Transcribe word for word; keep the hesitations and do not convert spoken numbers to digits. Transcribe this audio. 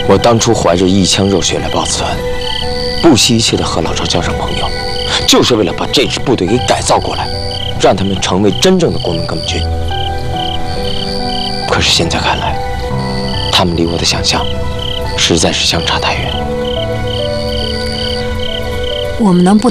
我当初怀着一腔热血来报此恩，不惜一切的和老赵交上朋友，就是为了把这支部队给改造过来，让他们成为真正的国民革命军。可是现在看来，他们离我的想象实在是相差太远。 我们能不